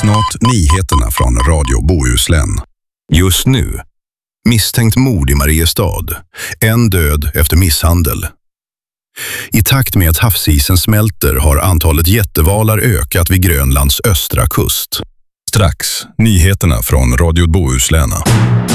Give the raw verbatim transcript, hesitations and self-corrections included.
Snart nyheterna från Radio Bohuslän. Just nu. Misstänkt mord i Mariestad. En död efter misshandel. I takt med att havsisen smälter har antalet jättevalar ökat vid Grönlands östra kust. Strax, nyheterna från Radio Bohuslän.